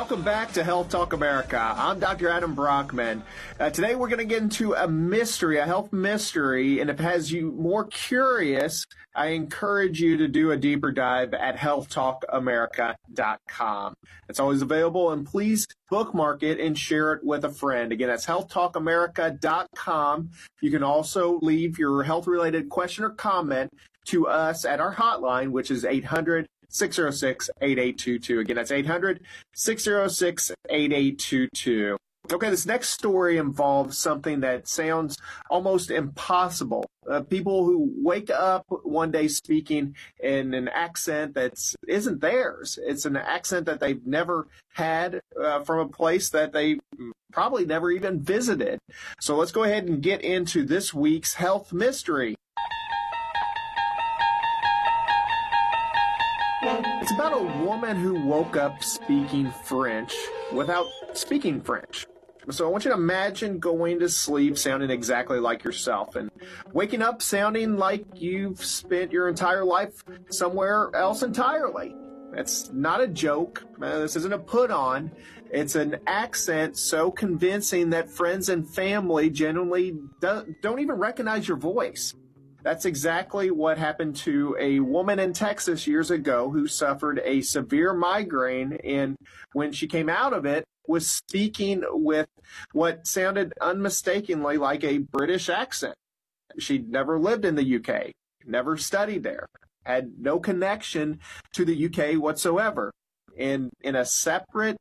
Welcome back to Health Talk America. I'm Dr. Adam Brockman. Today we're going to get into a mystery, a health mystery, and if it has you more curious, I encourage you to do a deeper dive at healthtalkamerica.com. It's always available, and please bookmark it and share it with a friend. Again, that's healthtalkamerica.com. You can also leave your health-related question or comment to us at our hotline, which is 800-606-8822. Again, that's 800-606-8822. Okay, this next story involves something that sounds almost impossible. People who wake up one day speaking in an accent that isn't theirs. It's an accent that they've never had from a place that they probably never even visited. So let's go ahead and get into this week's health mystery. It's about a woman who woke up speaking French without speaking French. So I want you to imagine going to sleep sounding exactly like yourself and waking up sounding like you've spent your entire life somewhere else entirely. That's not a joke. This isn't a put on. It's an accent so convincing that friends and family genuinely don't even recognize your voice. That's exactly what happened to a woman in Texas years ago who suffered a severe migraine, and when she came out of it, was speaking with what sounded unmistakably like a British accent. She'd never lived in the UK, never studied there, had no connection to the UK whatsoever. And in a separate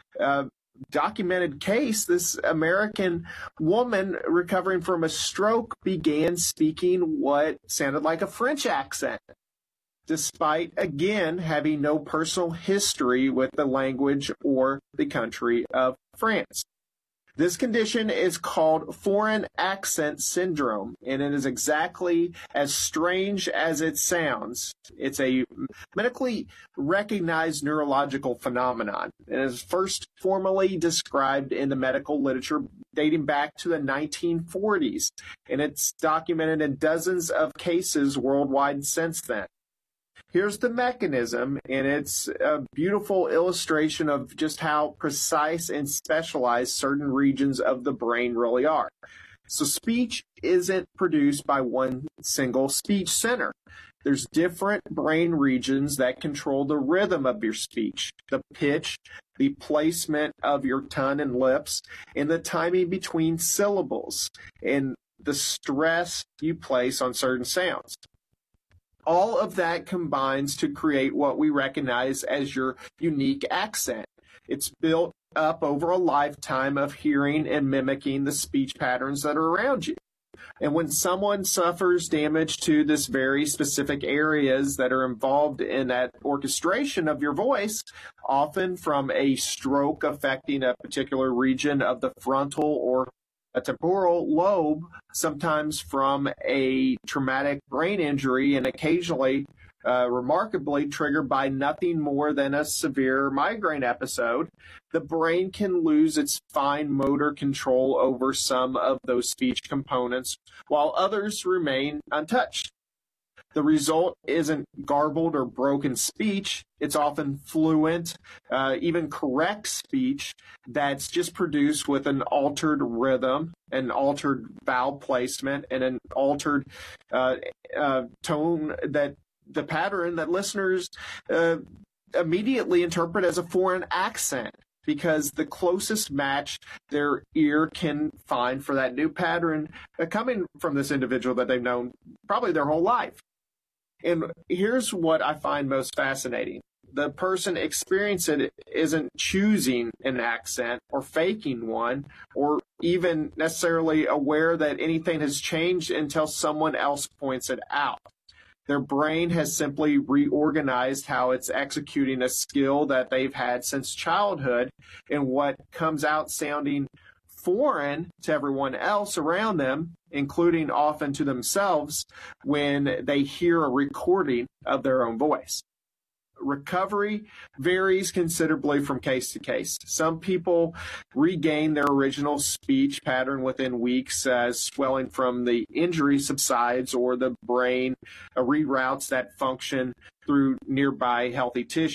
documented case, this American woman recovering from a stroke began speaking what sounded like a French accent, despite, again, having no personal history with the language or the country of France. This condition is called foreign accent syndrome, and it is exactly as strange as it sounds. It's a medically recognized neurological phenomenon. It is first formally described in the medical literature dating back to the 1940s, and it's documented in dozens of cases worldwide since then. Here's the mechanism, and it's a beautiful illustration of just how precise and specialized certain regions of the brain really are. So speech isn't produced by one single speech center. There's different brain regions that control the rhythm of your speech, the pitch, the placement of your tongue and lips, and the timing between syllables, and the stress you place on certain sounds. All of that combines to create what we recognize as your unique accent. It's built up over a lifetime of hearing and mimicking the speech patterns that are around you. And when someone suffers damage to this very specific areas that are involved in that orchestration of your voice, often from a stroke affecting a particular region of the frontal or a temporal lobe, sometimes from a traumatic brain injury, and occasionally, remarkably, triggered by nothing more than a severe migraine episode, the brain can lose its fine motor control over some of those speech components, while others remain untouched. The result isn't garbled or broken speech. It's often fluent, even correct speech that's just produced with an altered rhythm, an altered vowel placement, and an altered tone, that the pattern that listeners immediately interpret as a foreign accent, because the closest match their ear can find for that new pattern coming from this individual that they've known probably their whole life. And here's what I find most fascinating. The person experiencing it isn't choosing an accent or faking one, or even necessarily aware that anything has changed until someone else points it out. Their brain has simply reorganized how it's executing a skill that they've had since childhood, and what comes out sounding foreign to everyone else around them, including often to themselves, when they hear a recording of their own voice. Recovery varies considerably from case to case. Some people regain their original speech pattern within weeks as swelling from the injury subsides, or the brain reroutes that function through nearby healthy tissue.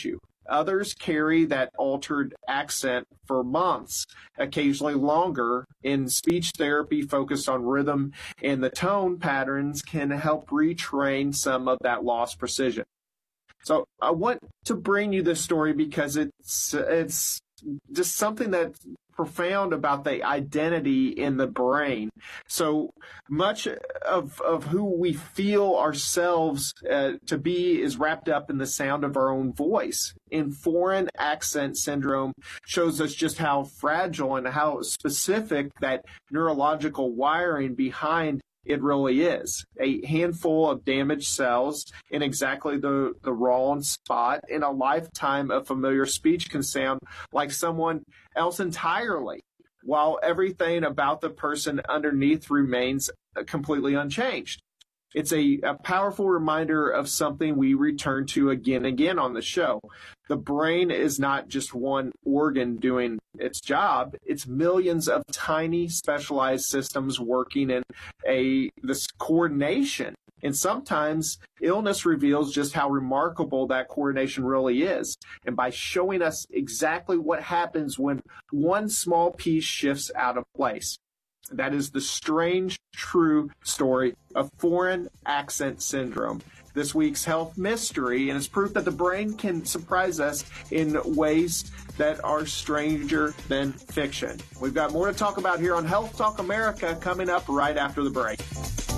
Others carry that altered accent for months, occasionally longer. In speech therapy focused on rhythm and the tone patterns can help retrain some of that lost precision. So I want to bring you this story because it's just something that's profound about the identity in the brain. So much of who we feel ourselves to be is wrapped up in the sound of our own voice. And foreign accent syndrome shows us just how fragile and how specific that neurological wiring behind it really is. A handful of damaged cells in exactly the wrong spot in a lifetime of familiar speech can sound like someone else entirely, while everything about the person underneath remains completely unchanged. It's a powerful reminder of something we return to again and again on the show. The brain is not just one organ doing its job. It's millions of tiny specialized systems working in this coordination. And sometimes illness reveals just how remarkable that coordination really is. And by showing us exactly what happens when one small piece shifts out of place. That is the strange, true story of foreign accent syndrome. This week's health mystery, and it's proof that the brain can surprise us in ways that are stranger than fiction. We've got more to talk about here on Health Talk America coming up right after the break.